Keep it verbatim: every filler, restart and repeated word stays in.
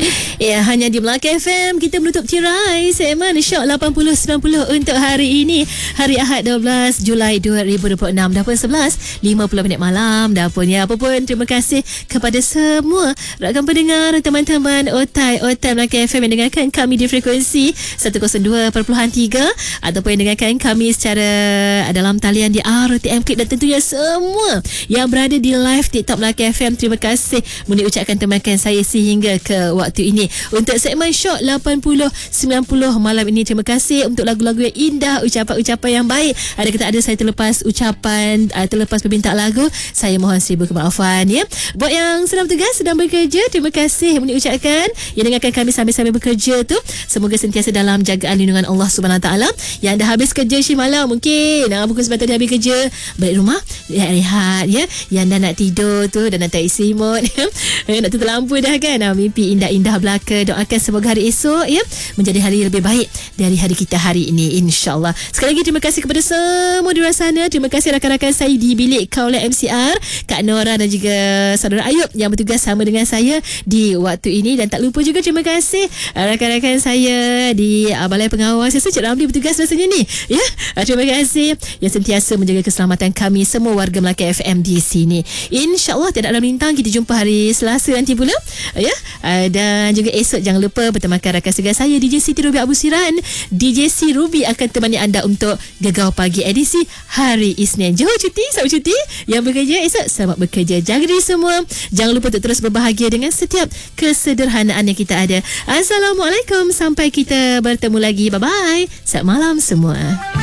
Ya, hanya di Melaka F M kita menutup tirai segmen Shock lapan puluh sembilan puluh untuk hari ini, hari Ahad dua belas Julai dua ribu dua puluh enam. Dah pun sebelas lima puluh minit malam dah pun ya. Apa pun terima kasih kepada semua rakan pendengar, teman-teman Otai Otai Melaka F M yang dengarkan kami di frekuensi seratus dua perpuluhan tiga ataupun yang dengarkan kami secara dalam talian di R T M Clip, dan tentunya semua yang berada di live TikTok Melaka F M. Terima kasih Muni ucapkan temankan saya sehingga ke waktu ini untuk segmen Shock lapan puluh sembilan puluh malam ini. Terima kasih untuk lagu-lagu yang indah, ucapan-ucapan yang baik. Ada kata ada saya terlepas ucapan, uh, terlepas permintaan lagu, saya mohon seribu kemaafan ya. Buat yang sedang bertugas, sedang bekerja, terima kasih Muni ucapkan yang dengarkan kami sambil-sambil bekerja tu. Semoga sentiasa dalam jagaan lindungan Allah Subhanahu Taala. Yang dah habis kerja si malam mungkin nah, pukul sembilan tadi habis kerja, balik rumah rehat ya. Yang dah nak tidur tu, dah nak tak isi remote nak tutup lampu dah kan. Nah, mimpi indah-indah belaka. Doakan semoga hari esok ya menjadi hari lebih baik dari hari kita hari ini, insya-Allah. Sekali lagi terima kasih kepada semua di luar sana. Terima kasih rakan-rakan saya di bilik Kaula M C R, Kak Nora dan juga saudara Ayub yang bertugas sama dengan saya di waktu ini. Dan tak lupa juga terima kasih rakan-rakan saya di Balai Pengawas. Saya Cik Ramli bertugas rasanya ni ya. Terima kasih yang sentiasa menjaga keselamatan kami semua warga Melaka F M di sini. InsyaAllah tidak ada melintang. Kita jumpa hari Selasa nanti pula ya. Dan juga esok jangan lupa bertemankan rakan segar saya D J Siti Ruby Abu Siran. D J C Ruby akan temani anda untuk Gegar Pagi edisi hari Isnin. Jauh cuti, selamat cuti. Yang bekerja esok selamat bekerja. Jaga diri semua. Jangan lupa untuk terus berbahagia dengan setiap kesederhanaan yang kita ada. Assalamualaikum, sampai kita bertemu lagi. Bye bye. Selamat malam semua.